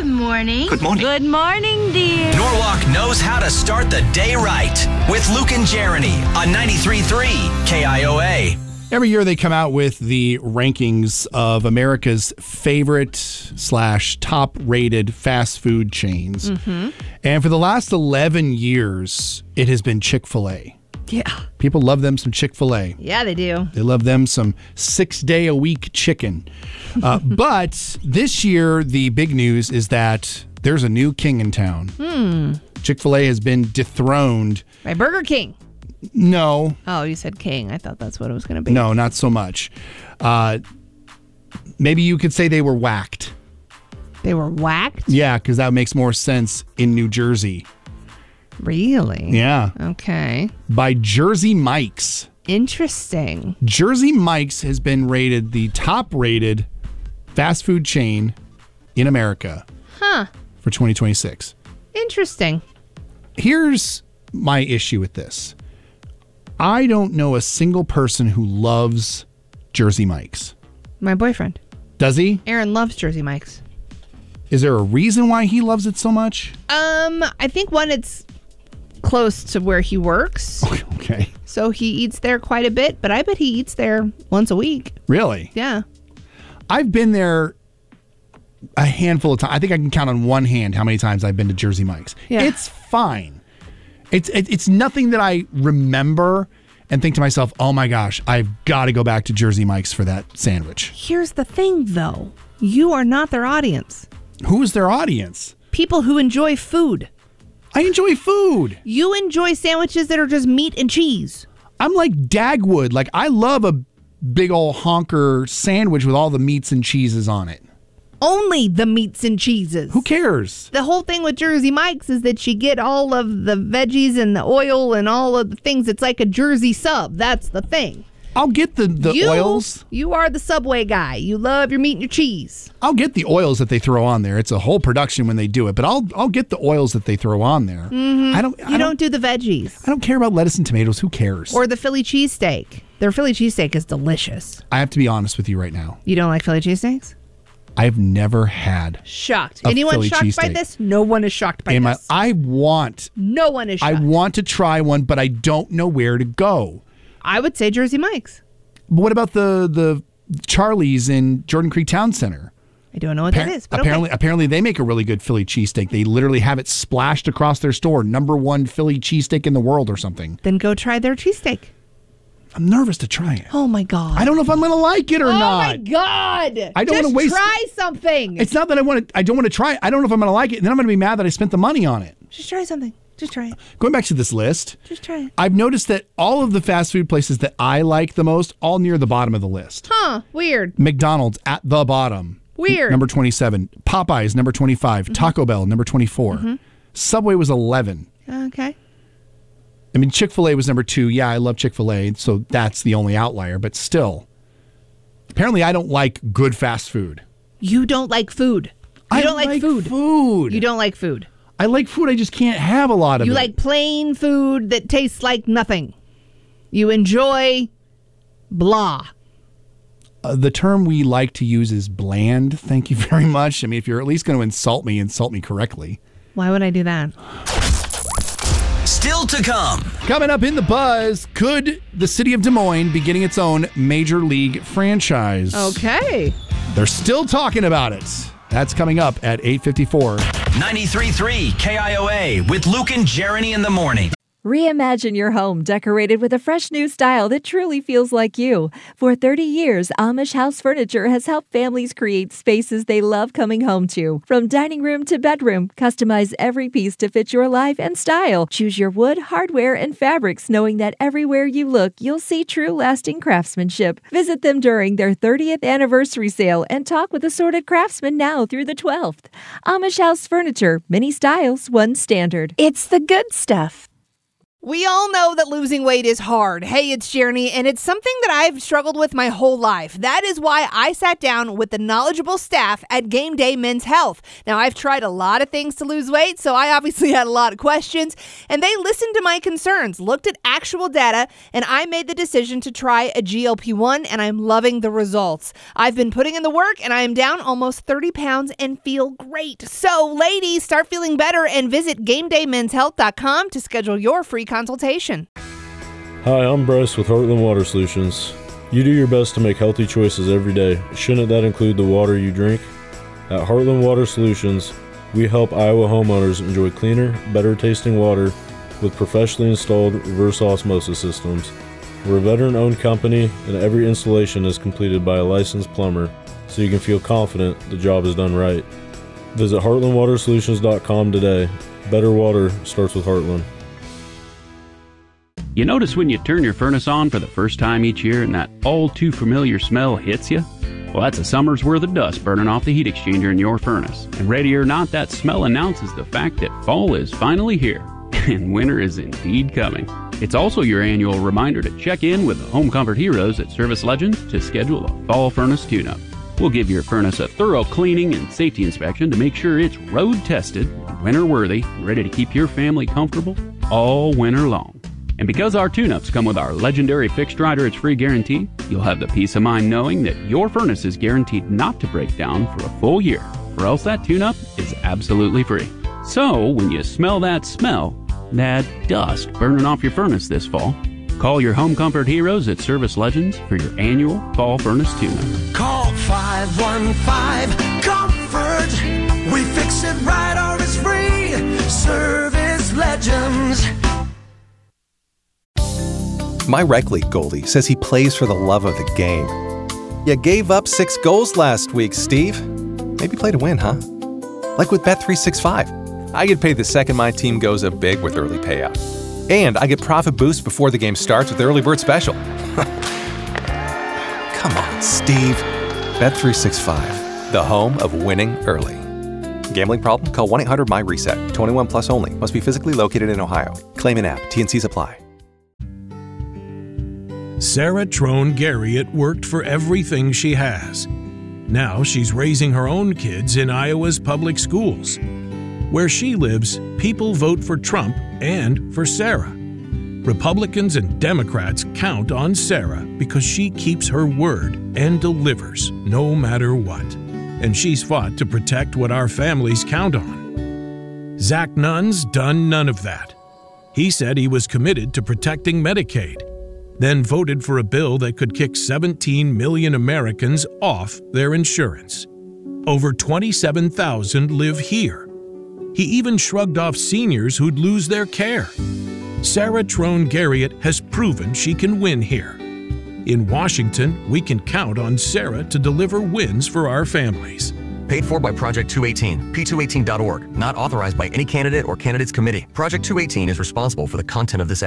morning. Good morning. Good morning, dear. Norwalk knows how to start the day right with Luke and Jeremy on 93.3 KIOA. Every year they come out with the rankings of America's favorite / top-rated fast food chains. Mm-hmm. And for the last 11 years, it has been Chick-fil-A. Yeah. People love them some Chick-fil-A. Yeah, they do. They love them some 6-day-a-week chicken. But this year, the big news is that there's a new king in town. Chick-fil-A has been dethroned. By Burger King. No. Oh, you said king. I thought that's what it was going to be. No, not so much. Maybe you could say they were whacked. They were whacked? Yeah, because that makes more sense in New Jersey. Really? Yeah. Okay. By Jersey Mike's. Interesting. Jersey Mike's has been rated the top-rated fast food chain in America for 2026. Interesting. Here's my issue with this. I don't know a single person who loves Jersey Mike's. My boyfriend. Does he? Aaron loves Jersey Mike's. Is there a reason why he loves it so much? I think one, it's close to where he works. Okay. So he eats there quite a bit, but I bet he eats there once a week. Really? Yeah. I've been there a handful of times. I think I can count on one hand how many times I've been to Jersey Mike's. Yeah. It's fine. It's nothing that I remember and think to myself, oh my gosh, I've got to go back to Jersey Mike's for that sandwich. Here's the thing, though. You are not their audience. Who is their audience? People who enjoy food. I enjoy food. You enjoy sandwiches that are just meat and cheese. I'm like Dagwood. Like, I love a big old honker sandwich with all the meats and cheeses on it. Only the meats and cheeses. Who cares? The whole thing with Jersey Mike's is that you get all of the veggies and the oil and all of the things. It's like a Jersey sub. That's the thing. I'll get the oils. You are the Subway guy. You love your meat and your cheese. I'll get the oils that they throw on there. It's a whole production when they do it, but I'll get the oils that they throw on there. Mm-hmm. You don't do the veggies. I don't care about lettuce and tomatoes. Who cares? Or the Philly cheesesteak. Their Philly cheesesteak is delicious. I have to be honest with you right now. You don't like Philly cheesesteaks? I've never had. Shocked. A Anyone Philly shocked by cheesesteak. this? No one is shocked by this. No one is shocked. I want to try one, but I don't know where to go. I would say Jersey Mike's. But what about the Charlie's in Jordan Creek Town Center? I don't know what that is. But Apparently they make a really good Philly cheesesteak. They literally have it splashed across their store. #1 Philly cheesesteak in the world or something. Then go try their cheesesteak. I'm nervous to try it. Oh my God. I don't know if I'm going to like it or not. Oh my God. I don't want to waste. Try something. It's not that I don't want to try it. I don't know if I'm going to like it. And then I'm going to be mad that I spent the money on it. Just try something. Just try it. Going back to this list. Just try it. I've noticed that all of the fast food places that I like the most, all near the bottom of the list. Huh. Weird. McDonald's at the bottom. Weird. Number 27. Popeyes, number 25. Taco Bell, number 24. Subway was 11. Okay. I mean, Chick-fil-A was number 2. Yeah, I love Chick-fil-A, so that's the only outlier. But still, apparently I don't like good fast food. You don't like food. You don't like food. You don't like food. I like food. I just can't have a lot of it. You like plain food that tastes like nothing. You enjoy blah. The term we like to use is bland. Thank you very much. I mean, if you're at least going to insult me correctly. Why would I do that? Still to come. Coming up in the buzz, could the city of Des Moines be getting its own Major League franchise? Okay. They're still talking about it. That's coming up at 8:54. 93.3 KIOA with Luke and Jeremy in the morning. Reimagine your home decorated with a fresh new style that truly feels like you. For 30 years, Amish House Furniture has helped families create spaces they love coming home to. From dining room to bedroom, customize every piece to fit your life and style. Choose your wood, hardware, and fabrics, knowing that everywhere you look, you'll see true lasting craftsmanship. Visit them during their 30th anniversary sale and talk with assorted craftsmen now through the 12th. Amish House Furniture, many styles, one standard. It's the good stuff. We all know that losing weight is hard. Hey, it's Jeremy, and it's something that I've struggled with my whole life. That is why I sat down with the knowledgeable staff at Game Day Men's Health. Now, I've tried a lot of things to lose weight, so I obviously had a lot of questions, and they listened to my concerns, looked at actual data, and I made the decision to try a GLP-1, and I'm loving the results. I've been putting in the work, and I am down almost 30 pounds and feel great. So, ladies, start feeling better and visit GameDayMen'sHealth.com to schedule your free consultation. Hi, I'm Bryce with Heartland Water Solutions. You do your best to make healthy choices every day. Shouldn't that include the water you drink? At Heartland Water Solutions, we help Iowa homeowners enjoy cleaner, better tasting water with professionally installed reverse osmosis systems. We're a veteran-owned company, and every installation is completed by a licensed plumber, so you can feel confident the job is done right. Visit HeartlandWaterSolutions.com today. Better water starts with Heartland. You notice when you turn your furnace on for the first time each year and that all too familiar smell hits you? Well, that's a summer's worth of dust burning off the heat exchanger in your furnace. And ready or not, that smell announces the fact that fall is finally here and winter is indeed coming. It's also your annual reminder to check in with the Home Comfort Heroes at Service Legends to schedule a fall furnace tune-up. We'll give your furnace a thorough cleaning and safety inspection to make sure it's road-tested, winter-worthy, and ready to keep your family comfortable all winter long. And because our tune-ups come with our legendary fixed rider it's free guarantee, you'll have the peace of mind knowing that your furnace is guaranteed not to break down for a full year, or else that tune-up is absolutely free. So, when you smell that dust burning off your furnace this fall, call your Home Comfort Heroes at Service Legends for your annual fall furnace tune-up. Call 515-COMFORT. We fix it right or it's free. Service Legends. My rec league goalie says he plays for the love of the game. You gave up 6 goals last week, Steve. Maybe play to win, huh? Like with Bet365. I get paid the second my team goes up big with early payout. And I get profit boost before the game starts with Early Bird Special. Come on, Steve. Bet365, the home of winning early. Gambling problem? Call 1-800-MY-RESET. 21 plus only. Must be physically located in Ohio. Claim in app. T&Cs apply. Sarah Trone Garriott worked for everything she has. Now she's raising her own kids in Iowa's public schools. Where she lives, people vote for Trump and for Sarah. Republicans and Democrats count on Sarah because she keeps her word and delivers no matter what. And she's fought to protect what our families count on. Zach Nunn's done none of that. He said he was committed to protecting Medicaid, then voted for a bill that could kick 17 million Americans off their insurance. Over 27,000 live here. He even shrugged off seniors who'd lose their care. Sarah Trone Garriott has proven she can win here. In Washington, we can count on Sarah to deliver wins for our families. Paid for by Project 218, p218.org. Not authorized by any candidate or candidates committee. Project 218 is responsible for the content of this